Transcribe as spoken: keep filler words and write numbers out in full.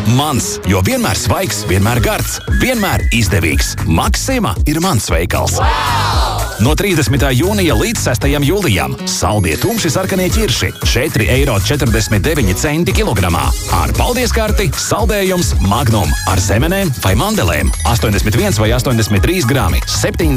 Mans, jo vienmēr svaigs, vienmēr gards, vienmēr izdevīgs. Maksima ir mans veikals. Wow! No trīsdesmitā jūnija līdz sestajam jūlijam saldie tumši sarkanie ķirši četri eiro četrdesmit deviņi centi kilogramā. Ar paldies karti saldējums Magnum ar zemenēm vai mandelēm astoņdesmit viens vai astoņdesmit trīs grami.